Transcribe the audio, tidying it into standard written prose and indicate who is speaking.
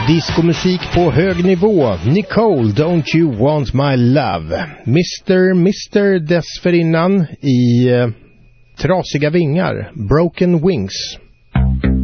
Speaker 1: Diskomusik på hög nivå. Nicole, Don't You Want My Love. Mr. dessförinnan i Trasiga vingar, Broken Wings.